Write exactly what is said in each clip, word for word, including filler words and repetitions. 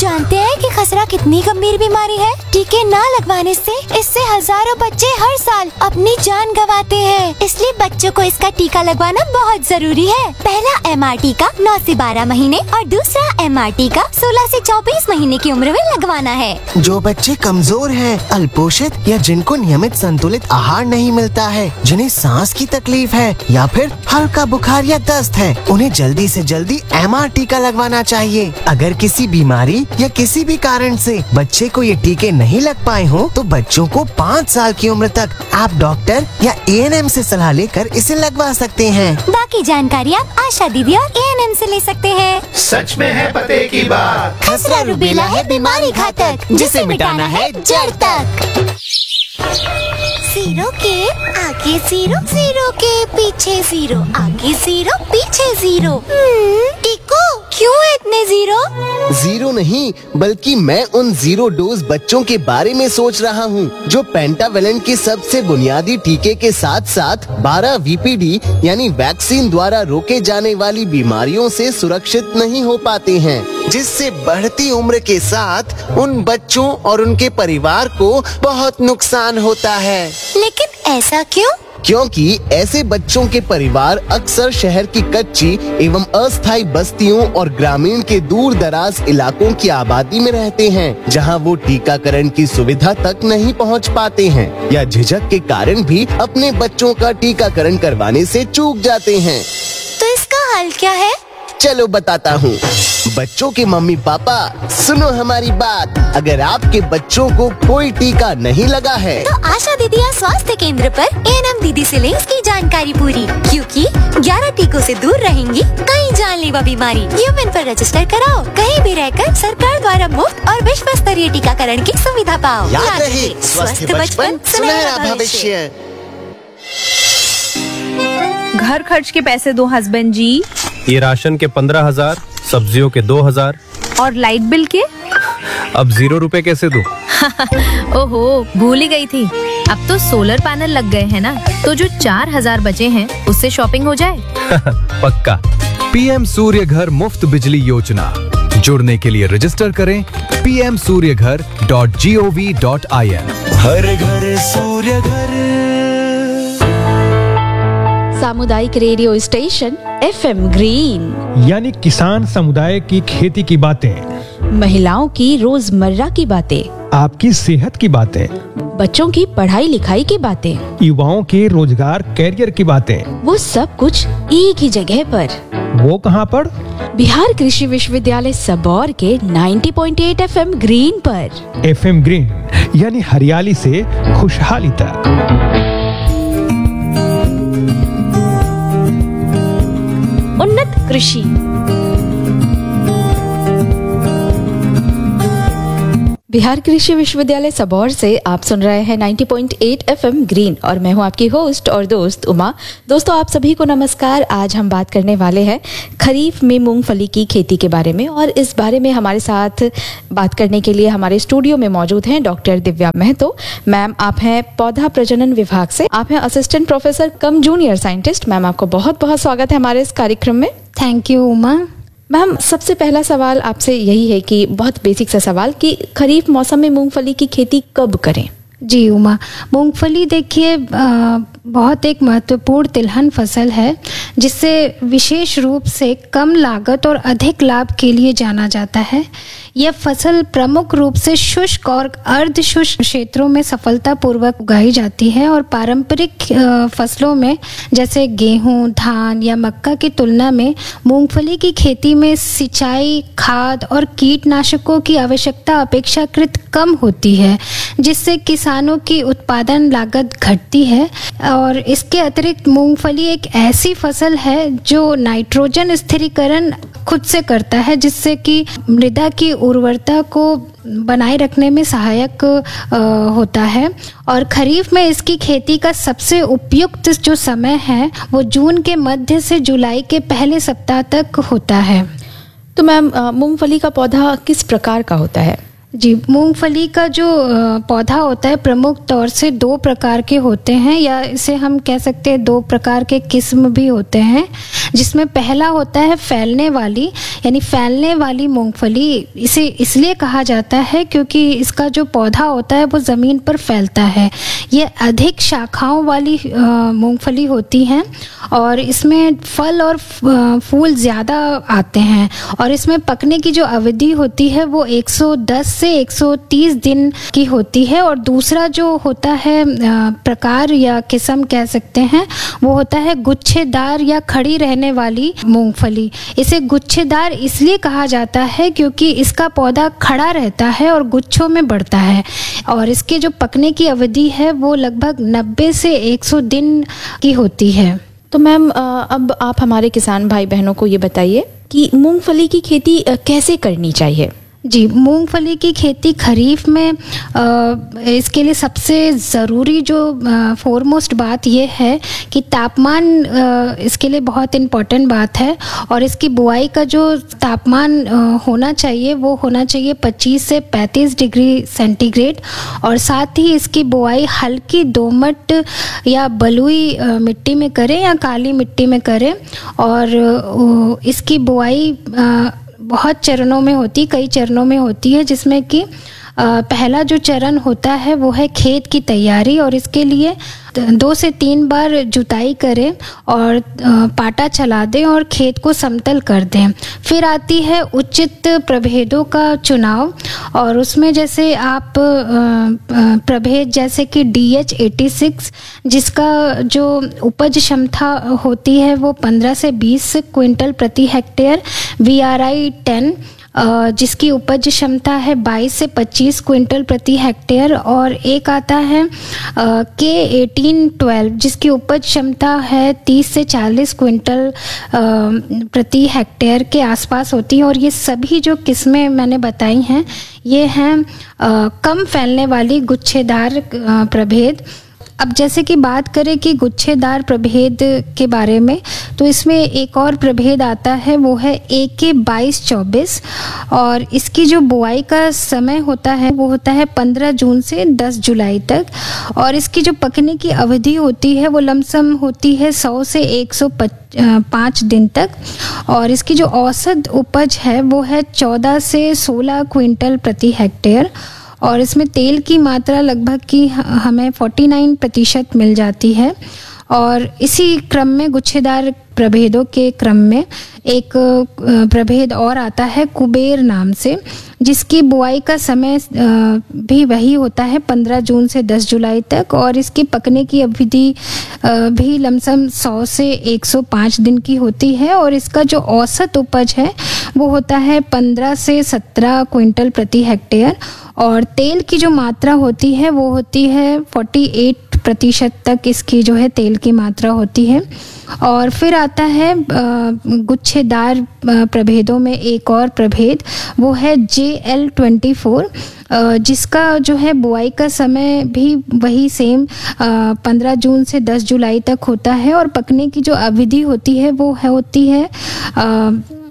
जानते हैं कि खसरा कितनी गंभीर बीमारी है? टीके न लगवाने से इससे हजारों बच्चे हर साल अपनी जान गंवाते हैं। इसलिए बच्चों को इसका टीका लगवाना बहुत जरूरी है। पहला एम आर टीका नौ से बारह महीने और दूसरा एम आर टीका सोलह से चौबीस महीने की उम्र में लगवाना है। जो बच्चे कमजोर हैं, अल्पोषित या जिनको नियमित संतुलित आहार नहीं मिलता है, जिन्हें सांस की तकलीफ है या फिर हल्का बुखार या दस्त है, उन्हें जल्दी से जल्दी एम आर टीका लगवाना चाहिए। अगर किसी बीमारी या किसी भी कारण से बच्चे को ये टीके नहीं लग पाए हो, तो बच्चों को पाँच साल की उम्र तक आप डॉक्टर या ए एन एम से सलाह लेकर इसे लगवा सकते हैं। बाकी जानकारी आप आशा दीदी और ए एन एम से ले सकते हैं। सच में है पते की बात। खसरा रूबेला है बीमारी घातक, जिसे मिटाना है जड़ तक। जीरो के आगे जीरो, जीरो के पीछे जीरो, आगे जीरो पीछे जीरो। टीको क्यों है इतने जीरो? जीरो नहीं, बल्कि मैं उन जीरो डोज बच्चों के बारे में सोच रहा हूँ जो पेंटावेलेंट के सबसे बुनियादी टीके के साथ साथ बारह वी पी डी यानी वैक्सीन द्वारा रोके जाने वाली बीमारियों से सुरक्षित नहीं हो पाते हैं, जिससे बढ़ती उम्र के साथ उन बच्चों और उनके परिवार को बहुत नुकसान होता है। लेकिन ऐसा क्यों? क्योंकि ऐसे बच्चों के परिवार अक्सर शहर की कच्ची एवं अस्थायी बस्तियों और ग्रामीण के दूर दराज इलाकों की आबादी में रहते हैं, जहां वो टीकाकरण की सुविधा तक नहीं पहुंच पाते हैं या झिझक के कारण भी अपने बच्चों का टीकाकरण करवाने से चूक जाते हैं। तो इसका हल क्या है? चलो बताता हूँ। बच्चों के मम्मी पापा सुनो हमारी बात। अगर आपके बच्चों को कोई टीका नहीं लगा है, तो आशा दीदी या स्वास्थ्य केंद्र पर ए एन एम दीदी से लें इसकी जानकारी पूरी, क्योंकि ग्यारह टीकों से दूर रहेंगी कई जानलेवा बीमारी। यूमिन पर रजिस्टर कराओ, कहीं भी रहकर सरकार द्वारा मुफ्त और विश्व स्तरीय टीकाकरण की सुविधा पाओ। याद रहे, स्वस्थ बचपन सुनहरा भविष्य। घर खर्च के पैसे दो हस्बैंड जी। ये राशन के पंद्रह हजार, सब्जियों के दो हजार और लाइट बिल के? अब जीरो रुपए कैसे दूं? ओहो, भूल ही गई थी। अब तो सोलर पैनल लग गए हैं ना, तो जो चार हजार बचे हैं उससे शॉपिंग हो जाए। पक्का। पी एम सूर्य घर मुफ्त बिजली योजना। जुड़ने के लिए रजिस्टर करें पी एम सूर्य घर dot G O V dot I N. हर घर सूर्य घर। सामुदायिक radio station F M green, यानी किसान समुदाय की खेती की बातें, महिलाओं की रोजमर्रा की बातें, आपकी सेहत की बातें, बच्चों की पढ़ाई लिखाई की बातें, युवाओं के रोजगार कैरियर की बातें, वो सब कुछ एक ही जगह पर। वो कहाँ पर? बिहार कृषि विश्वविद्यालय सबौर के नब्बे पॉइंट आठ एफ एम ग्रीन पर। एफ एम ग्रीन यानी हरियाली से खुशहाली तक। उन्नत कृषि। बिहार कृषि विश्वविद्यालय सबौर से आप सुन रहे हैं नब्बे पॉइंट आठ एफ एम ग्रीन और मैं हूं आपकी होस्ट और दोस्त उमा। दोस्तों, आप सभी को नमस्कार। आज हम बात करने वाले हैं खरीफ में मूंगफली की खेती के बारे में, और इस बारे में हमारे साथ बात करने के लिए हमारे स्टूडियो में मौजूद हैं डॉक्टर दिव्या महतो। मैम, आप हैं पौधा प्रजनन विभाग से, आप हैं असिस्टेंट प्रोफेसर कम जूनियर साइंटिस्ट। मैम, आपको बहुत बहुत स्वागत है हमारे इस कार्यक्रम में। Thank you Uma. मैम, सबसे पहला सवाल आपसे यही है कि बहुत बेसिक सा सवाल कि खरीफ मौसम में मूंगफली की खेती कब करें? जी उमा, मूंगफली देखिए बहुत एक महत्वपूर्ण तिलहन फसल है, जिससे विशेष रूप से कम लागत और अधिक लाभ के लिए जाना जाता है। यह फसल प्रमुख रूप से शुष्क और अर्ध शुष्क क्षेत्रों में सफलतापूर्वक उगाई जाती है और पारंपरिक फसलों में जैसे गेहूं, धान या मक्का की तुलना में मूंगफली की खेती में सिंचाई, खाद और कीटनाशकों की आवश्यकता अपेक्षाकृत कम होती है, जिससे किसानों की उत्पादन लागत घटती है। और इसके अतिरिक्त मूंगफली एक ऐसी फसल है जो नाइट्रोजन स्थिरीकरण खुद से करता है, जिससे कि मृदा की उर्वरता को बनाए रखने में सहायक होता है। और खरीफ में इसकी खेती का सबसे उपयुक्त जो समय है वो जून के मध्य से जुलाई के पहले सप्ताह तक होता है। तो मैम, मूंगफली का पौधा किस प्रकार का होता है? जी, मूंगफली का जो अ, पौधा होता है प्रमुख तौर से दो प्रकार के होते हैं, या इसे हम कह सकते हैं दो प्रकार के किस्म भी होते हैं, जिसमें पहला होता है फैलने वाली, यानी फैलने वाली मूंगफली। इसे इसलिए कहा जाता है क्योंकि इसका जो पौधा होता है वो ज़मीन पर फैलता है। ये अधिक शाखाओं वाली अ, मूंगफली होती हैं और इसमें फल और फ- फूल ज़्यादा आते हैं, और इसमें पकने की जो अवधि होती है वो एक सौ दस से एक सौ तीस दिन की होती है। और दूसरा जो होता है अ, प्रकार या किस्म कह सकते हैं, वो होता है गुच्छेदार या खड़ी रहने वाली मूंगफली। इसे गुच्छेदार इसलिए कहा जाता है क्योंकि इसका पौधा खड़ा रहता है और गुच्छों में बढ़ता है, और इसके जो पकने की अवधि है वो लगभग नब्बे से एक सौ दिन की होती है। तो मैम अ, अब आप हमारे किसान भाई बहनों को ये बताइए कि मूंगफली की खेती अ, कैसे करनी चाहिए। जी, मूंगफली की खेती खरीफ में आ, इसके लिए सबसे ज़रूरी जो फोरमोस्ट बात यह है कि तापमान आ, इसके लिए बहुत इम्पॉर्टेंट बात है, और इसकी बुआई का जो तापमान आ, होना चाहिए वो होना चाहिए पच्चीस से पैंतीस डिग्री सेंटीग्रेड, और साथ ही इसकी बुआई हल्की दोमट या बलुई आ, मिट्टी में करें या काली मिट्टी में करें। और आ, इसकी बुआई आ, बहुत चरणों में होती कई चरणों में होती है, जिसमें कि पहला जो चरण होता है वो है खेत की तैयारी, और इसके लिए दो से तीन बार जुताई करें और पाटा चला दें और खेत को समतल कर दें। फिर आती है उचित प्रभेदों का चुनाव, और उसमें जैसे आप प्रभेद जैसे कि डी एच एटी सिक्स, जिसका जो उपज क्षमता होती है वो पंद्रह से बीस क्विंटल प्रति hectare, we are I ten जिसकी उपज क्षमता है बाईस से पच्चीस क्विंटल प्रति हेक्टेयर, और एक आता है के एटीन ट्वेल्व जिसकी उपज क्षमता है तीस से चालीस क्विंटल प्रति हेक्टेयर के आसपास होती है। और ये सभी जो किस्में मैंने बताई हैं ये हैं कम फैलने वाली गुच्छेदार प्रभेद। अब जैसे कि बात करें कि गुच्छेदार प्रभेद के बारे में, तो इसमें एक और प्रभेद आता है वो है ए के बाईस चौबीस, और इसकी जो बुआई का समय होता है वो होता है पंद्रह जून से दस जुलाई तक, और इसकी जो पकने की अवधि होती है वो लमसम होती है सौ से एक सौ पाँच दिन तक, और इसकी जो औसत उपज है वो है चौदह से सोलह क्विंटल प्रति हेक्टेयर, और इसमें तेल की मात्रा लगभग की हमें उनचास प्रतिशत मिल जाती है। और इसी क्रम में गुच्छेदार प्रभेदों के क्रम में एक प्रभेद और आता है कुबेर नाम से, जिसकी बुआई का समय भी वही होता है पंद्रह जून से दस जुलाई तक, और इसकी पकने की अवधि भी लमसम सौ से एक सौ पाँच दिन की होती है, और इसका जो औसत उपज है वो होता है पंद्रह से सत्रह क्विंटल प्रति हेक्टेयर, और तेल की जो मात्रा होती है वो होती है अड़तालीस प्रतिशत तक इसकी जो है तेल की मात्रा होती है। और फिर आता है गुच्छेदार प्रभेदों में एक और प्रभेद, वो है जे एल ट्वेंटी फोर, जिसका जो है बुआई का समय भी वही सेम पंद्रह जून से दस जुलाई तक होता है, और पकने की जो अवधि होती है वो है होती है आ,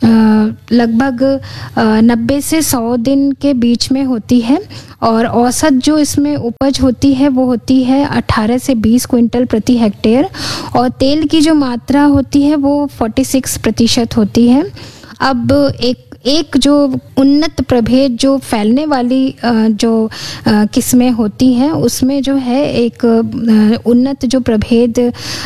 लगभग नब्बे से सौ दिन के बीच में होती है, और औसत जो इसमें उपज होती है वो होती है अठारह से बीस क्विंटल प्रति हेक्टेयर, और तेल की जो मात्रा होती है वो छियालीस प्रतिशत होती है। अब एक एक जो उन्नत प्रभेद जो फैलने वाली जो किस्में होती हैं उसमें जो है एक उन्नत जो प्रभेद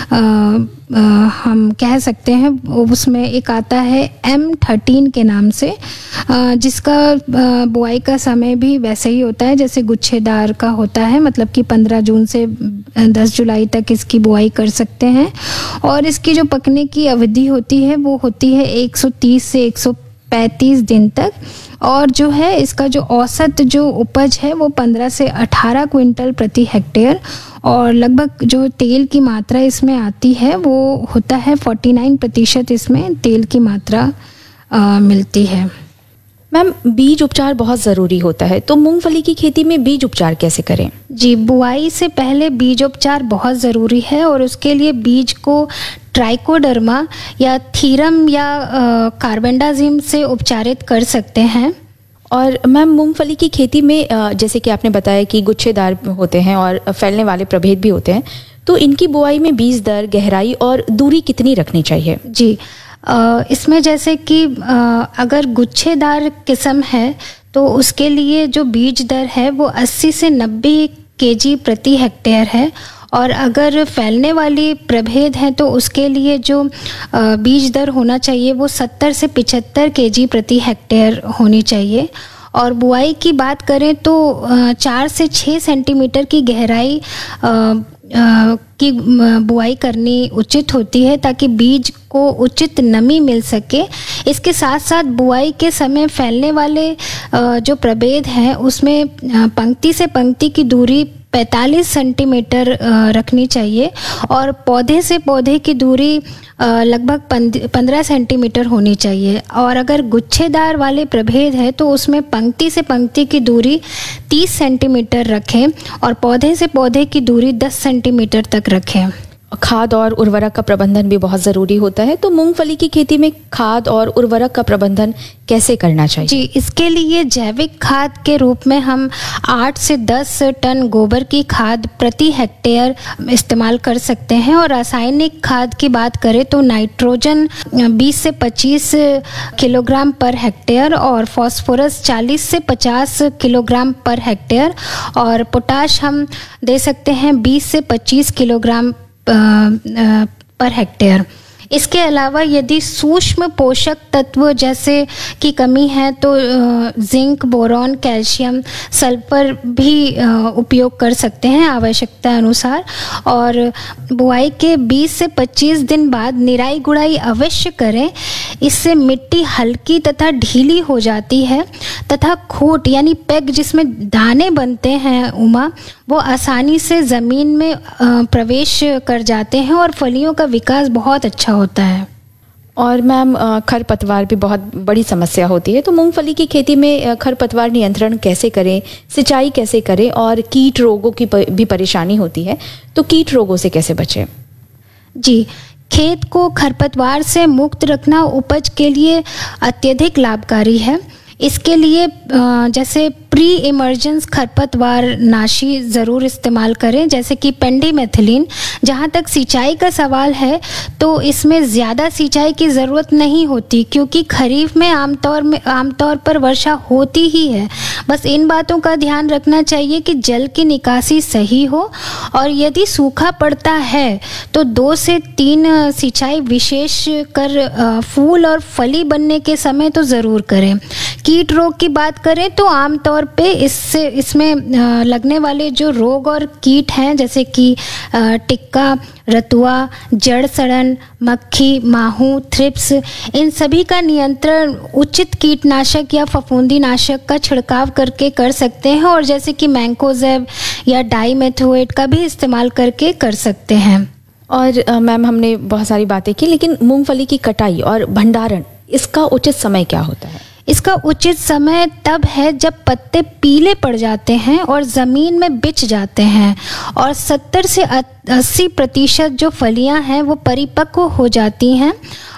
हम कह सकते हैं उसमें एक आता है एम थर्टीन के नाम से, जिसका बुआई का समय भी वैसे ही होता है जैसे गुच्छेदार का होता है, मतलब कि पंद्रह जून से दस जुलाई तक इसकी बुआई कर सकते हैं, और इसकी जो पकने की अवधि होती है वो होती है एक सौ तीस से एक सौ पैंतीस दिन तक, और जो है इसका जो औसत जो उपज है वो पंद्रह से अठारह क्विंटल प्रति हेक्टेयर, और लगभग जो तेल की मात्रा इसमें आती है वो होता है उनचास प्रतिशत इसमें तेल की मात्रा आ, मिलती है। मैम, बीज उपचार बहुत ज़रूरी होता है, तो मूंगफली की खेती में बीज उपचार कैसे करें? जी, बुआई से पहले बीज उपचार बहुत ज़रूरी है, और उसके लिए बीज को ट्राइकोडर्मा या थीरम या कार्बेंडाजिम से उपचारित कर सकते हैं। और मैम मूंगफली की खेती में अ, जैसे कि आपने बताया कि गुच्छेदार होते हैं और फैलने वाले प्रभेद भी होते हैं, तो इनकी बुआई में बीज दर, गहराई और दूरी कितनी रखनी चाहिए? जी, अ, इसमें जैसे कि अ, अगर गुच्छेदार किस्म है तो उसके लिए जो बीज दर है वो अस्सी से नब्बे केजी प्रति हेक्टेयर है, और अगर फैलने वाली प्रभेद है तो उसके लिए जो अ, बीज दर होना चाहिए वो सत्तर से पचहत्तर केजी प्रति हेक्टेयर होनी चाहिए। और बुआई की बात करें तो अ, चार से छः सेंटीमीटर की गहराई अ, अ, की बुआई करनी उचित होती है ताकि बीज को उचित नमी मिल सके। इसके साथ साथ बुआई के समय फैलने वाले अ, जो प्रभेद हैं उसमें अ, पंक्ति से पंक्ति की दूरी पैंतालीस सेंटीमीटर रखनी चाहिए, और पौधे से पौधे की दूरी अ, लगभग पंद्रह सेंटीमीटर होनी चाहिए। और अगर गुच्छेदार वाले प्रभेद है तो उसमें पंक्ति से पंक्ति की दूरी तीस सेंटीमीटर रखें और पौधे से पौधे की दूरी दस सेंटीमीटर तक रखें। खाद और उर्वरक का प्रबंधन भी बहुत ज़रूरी होता है, तो मूंगफली की खेती में खाद और उर्वरक का प्रबंधन कैसे करना चाहिए? जी, इसके लिए जैविक खाद के रूप में हम आठ से दस टन गोबर की खाद प्रति हेक्टेयर इस्तेमाल कर सकते हैं, और रासायनिक खाद की बात करें तो नाइट्रोजन बीस से पच्चीस किलोग्राम पर हेक्टेयर और फास्फोरस चालीस से पचास किलोग्राम पर हेक्टेयर, और पोटाश हम दे सकते हैं बीस से पच्चीस किलोग्राम पर हेक्टेयर। इसके अलावा यदि सूक्ष्म पोषक तत्व जैसे की कमी है तो जिंक, बोरॉन, कैल्शियम, सल्फर भी उपयोग कर सकते हैं आवश्यकता अनुसार। और बुआई के बीस से पच्चीस दिन बाद निराई गुड़ाई अवश्य करें, इससे मिट्टी हल्की तथा ढीली हो जाती है तथा खूंट यानी पेग जिसमें दाने बनते हैं उमा, वो आसानी से ज़मीन में प्रवेश कर जाते हैं और फलियों का विकास बहुत अच्छा होता है। और मैम खरपतवार भी बहुत बड़ी समस्या होती है, तो मूंगफली की खेती में खरपतवार नियंत्रण कैसे करें, सिंचाई कैसे करें, और कीट रोगों की भी परेशानी होती है, तो कीट रोगों से कैसे बचें? जी, खेत को खरपतवार से मुक्त रखना उपज के लिए अत्यधिक लाभकारी है। इसके लिए जैसे प्री इमर्जेंस खरपतवार नाशी ज़रूर इस्तेमाल करें, जैसे कि पेंडिमेथिलीन। जहाँ तक सिंचाई का सवाल है तो इसमें ज़्यादा सिंचाई की ज़रूरत नहीं होती, क्योंकि खरीफ में आमतौर में आमतौर पर वर्षा होती ही है। बस इन बातों का ध्यान रखना चाहिए कि जल की निकासी सही हो, और यदि सूखा पड़ता है तो दो से तीन सिंचाई विशेष कर फूल और फली बनने के समय तो ज़रूर करें। कीट रोग की बात करें तो आमतौर पे इससे इसमें लगने वाले जो रोग और कीट हैं जैसे कि टिक्का, रतुआ, जड़ सड़न, मक्खी, माहू, थ्रिप्स, इन सभी का नियंत्रण उचित कीटनाशक या फफूंदीनाशक का छिड़काव करके कर सकते हैं, और जैसे कि मैंकोजेब या डाइमेथोएट का भी इस्तेमाल करके कर सकते हैं। और मैम हमने बहुत सारी बातें की, लेकिन मूंगफली की कटाई और भंडारण, इसका उचित समय क्या होता है? इसका उचित समय तब है जब पत्ते पीले पड़ जाते हैं और ज़मीन में बिछ जाते हैं, और सत्तर से अस्सी प्रतिशत जो फलियां हैं वो परिपक्व हो जाती हैं,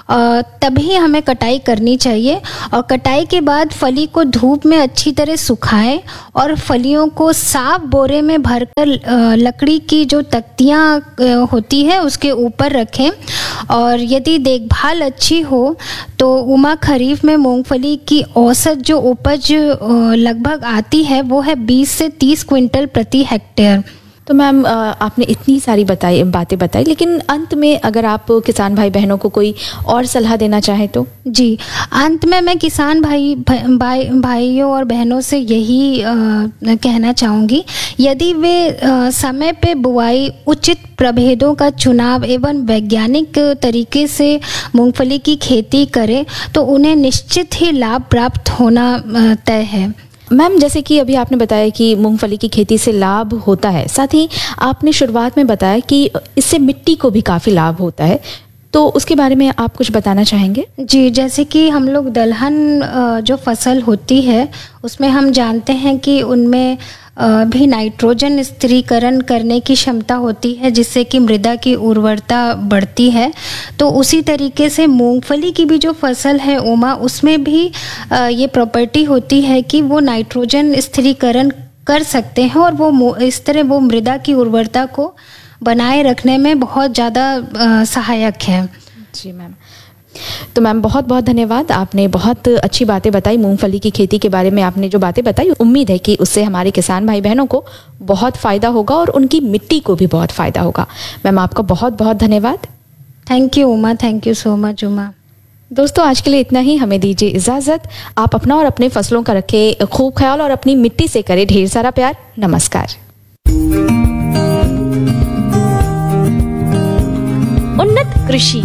तभी हमें कटाई करनी चाहिए। और कटाई के बाद फली को धूप में अच्छी तरह सुखाएं और फलियों को साफ बोरे में भरकर लकड़ी की जो तख्तियाँ होती है उसके ऊपर रखें। और यदि देखभाल अच्छी हो तो उमा खरीफ में मूंगफली की औसत जो उपज लगभग आती है वो है बीस से तीस क्विंटल प्रति हेक्टेयर। तो मैम आपने इतनी सारी बताई बातें बताई, लेकिन अंत में अगर आप किसान भाई बहनों को कोई और सलाह देना चाहें तो? जी, अंत में मैं किसान भाई भाई भाइयों और बहनों से यही आ, कहना चाहूँगी, यदि वे आ, समय पे बुआई, उचित प्रभेदों का चुनाव एवं वैज्ञानिक तरीके से मूंगफली की खेती करें तो उन्हें निश्चित ही लाभ प्राप्त होना तय है। मैम जैसे कि अभी आपने बताया कि मूंगफली की खेती से लाभ होता है, साथ ही आपने शुरुआत में बताया कि इससे मिट्टी को भी काफ़ी लाभ होता है, तो उसके बारे में आप कुछ बताना चाहेंगे? जी, जैसे कि हम लोग दलहन जो फसल होती है उसमें हम जानते हैं कि उनमें अ, भी नाइट्रोजन स्थिरीकरण करने की क्षमता होती है, जिससे कि मृदा की उर्वरता बढ़ती है। तो उसी तरीके से मूंगफली की भी जो फसल है उमा, उसमें भी अ, ये प्रॉपर्टी होती है कि वो नाइट्रोजन स्थिरीकरण कर सकते हैं और वो इस तरह वो मृदा की उर्वरता को बनाए रखने में बहुत ज़्यादा सहायक है। जी मैम, तो मैम बहुत बहुत धन्यवाद, आपने बहुत अच्छी बातें बताई मूंगफली की खेती के बारे में। आपने जो बातें बताई, उम्मीद है कि उससे हमारे किसान भाई बहनों को बहुत फ़ायदा होगा और उनकी मिट्टी को भी बहुत फ़ायदा होगा। मैम आपका बहुत बहुत धन्यवाद। Thank you Uma, thank you so much Uma. दोस्तों आज के लिए इतना ही, हमें दीजिए इजाज़त। आप अपना और अपने फसलों का रखें खूब ख्याल और अपनी मिट्टी से करें ढेर सारा प्यार। नमस्कार। उन्नत कृषि।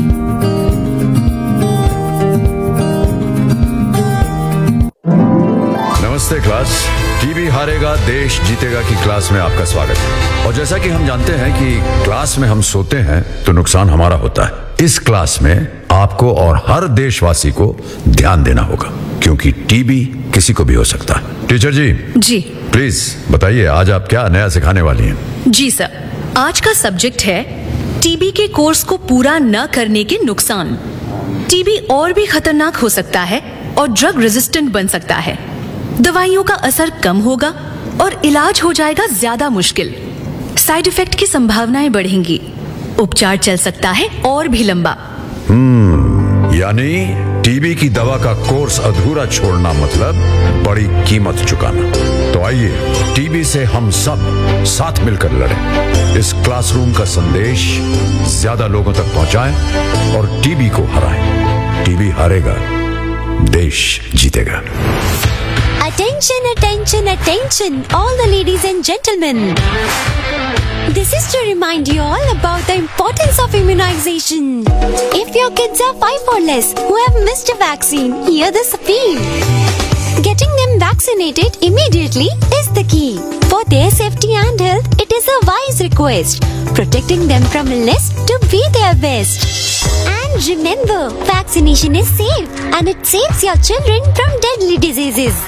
नमस्ते क्लास, टीबी हारेगा देश जीतेगा की क्लास में आपका स्वागत है। और जैसा कि हम जानते हैं कि क्लास में हम सोते हैं तो नुकसान हमारा होता है। इस क्लास में आपको और हर देशवासी को ध्यान देना होगा, क्योंकि टीबी किसी को भी हो सकता है। टीचर जी जी प्लीज बताइए, आज आप क्या नया सिखाने वाली हैं? जी सर, आज का सब्जेक्ट है टीबी के कोर्स को पूरा न करने के नुकसान। टीबी और भी खतरनाक हो सकता है और ड्रग रेजिस्टेंट बन सकता है। दवाइयों का असर कम होगा और इलाज हो जाएगा ज्यादा मुश्किल। साइड इफेक्ट की संभावनाएं बढ़ेंगी। उपचार चल सकता है और भी लंबा। हम्म, यानी टीबी की दवा का कोर्स अधूरा छोड़ना मतलब बड़ी कीमत चुकाना। तो आइए टीबी से हम सब साथ मिलकर लड़ें। इस क्लासरूम का संदेश ज्यादा लोगों तक पहुंचाएं और टीबी को हराएं। टीबी हारेगा, देश जीतेगा। Attention, attention, attention, all the ladies and gentlemen. This is to remind you all about the importance of immunization. If your kids are five or less who have missed a vaccine, hear this appeal. Getting them vaccinated immediately is the key. For their safety and health, it is a wise request. Protecting them from illness to be their best. And remember, vaccination is safe and it saves your children from deadly diseases.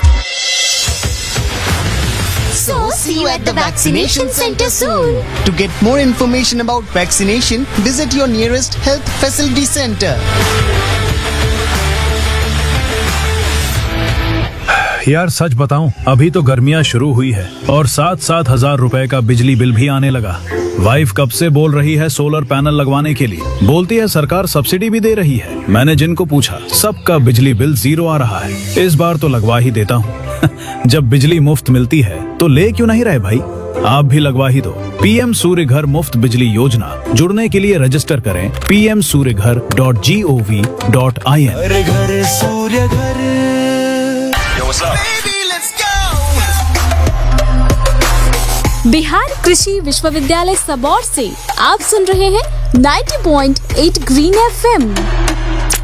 So, see you at the vaccination center soon. To get more information about vaccination, visit your nearest health facility center. यार सच बताऊं, अभी तो गर्मियां शुरू हुई है और सात सात हजार रुपए का बिजली बिल भी आने लगा। वाइफ कब से बोल रही है सोलर पैनल लगवाने के लिए। बोलती है सरकार सब्सिडी भी दे रही है। मैंने जिनको पूछा सबका बिजली बिल जीरो आ रहा है। इस बार तो लगवा ही देता हूँ। जब बिजली मुफ्त मिलती है तो ले क्यों नहीं रहे भाई, आप भी लगवा ही दो। पीएम सूर्य घर मुफ्त बिजली योजना, जुड़ने के लिए रजिस्टर करें पी एम सूर्य घर dot G O V dot I N. घर घर सूर्य घर। बिहार कृषि विश्वविद्यालय सबौर से आप सुन रहे हैं ninety point eight green FM.